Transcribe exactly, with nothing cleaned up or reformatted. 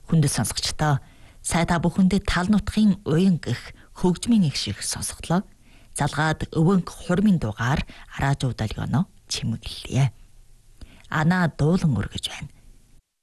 Хүндэт сонсогчдоо сая та бүхэндээ тал нутгийн уян гэх хөгжмийн их шиг сонсголоо. Залгаад өвөнг хурмын дугаар Аражуу долгионо чимэглэлье. Ана дуулан өргөж байна.